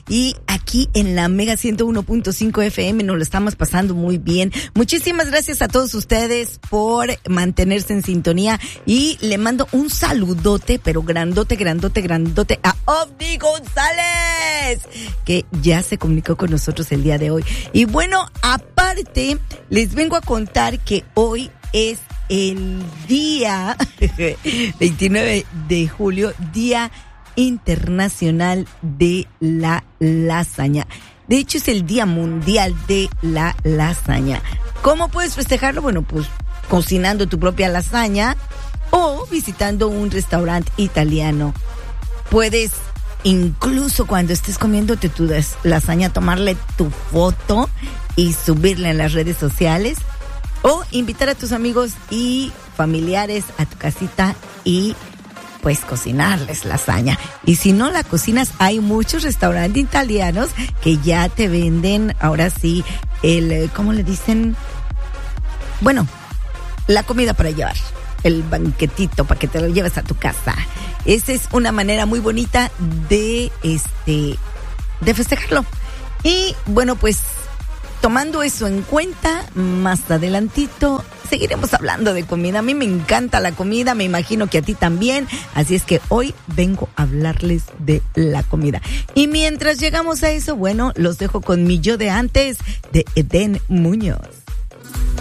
y aquí en la Mega 101.5 FM nos lo estamos pasando muy bien. Muchísimas gracias a todos ustedes por mantenerse en sintonía y le mando un saludote, pero grandote a Ovni González, que ya se comunicó con nosotros el día de hoy. Y bueno, aparte, les vengo a contar que hoy es el día 29 de julio, Día Internacional de la Lasaña. De hecho, es el Día Mundial de la Lasaña. ¿Cómo puedes festejarlo? Bueno, pues cocinando tu propia lasaña o visitando un restaurante italiano. Puedes, incluso cuando estés comiéndote tu lasaña, tomarle tu foto y subirla en las redes sociales. O invitar a tus amigos y familiares a tu casita y pues cocinarles lasaña. Y si no la cocinas, hay muchos restaurantes italianos que ya te venden, ahora sí, ¿cómo le dicen? Bueno, la comida para llevar, el banquetito para que te lo lleves a tu casa. Esa es una manera muy bonita de festejarlo. Y bueno, pues tomando eso en cuenta, más adelantito seguiremos hablando de comida. A mí me encanta la comida, me imagino que a ti también. Así es que hoy vengo a hablarles de la comida. Y mientras llegamos a eso, bueno, los dejo con mi yo de antes, de Edén Muñoz.